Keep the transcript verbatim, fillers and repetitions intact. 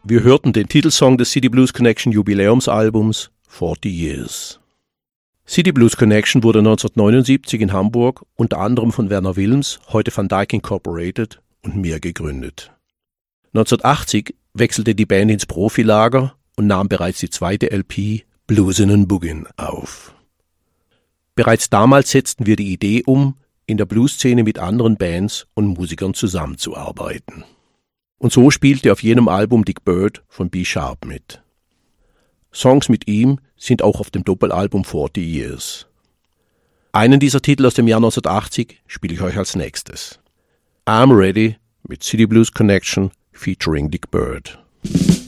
Wir hörten den Titelsong des City Blues Connection Jubiläumsalbums forty Years. City Blues Connection wurde neunzehnhundertneunundsiebzig in Hamburg unter anderem von Werner Wilms, heute Van Dyke Incorporated, und mir gegründet. neunzehnhundertachtzig wechselte die Band ins Profilager und nahm bereits die zweite L P Bluesin' and Boogin' auf. Bereits damals setzten wir die Idee um, in der Bluesszene mit anderen Bands und Musikern zusammenzuarbeiten. Und so spielte auf jenem Album Dick Bird von B Sharp mit. Songs mit ihm sind auch auf dem Doppelalbum forty Years. Einen dieser Titel aus dem Jahr neunzehnhundertachtzig spiele ich euch als nächstes. I'm Ready mit City Blues Connection featuring Dick Bird.